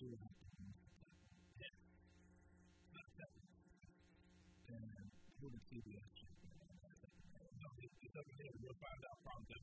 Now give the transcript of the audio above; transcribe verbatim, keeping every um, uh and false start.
really have to use it. And go to C B S.